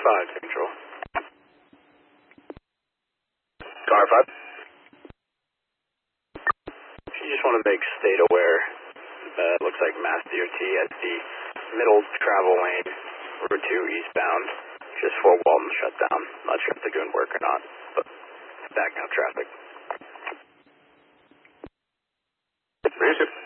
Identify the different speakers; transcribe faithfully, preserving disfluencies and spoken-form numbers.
Speaker 1: five, Central. Car five. You just want to make state aware. Uh, looks like Mass D O T at the middle travel lane, Route two eastbound, just for Walton shut down. Not sure if they're doing work or not, but backing up traffic.
Speaker 2: Massive.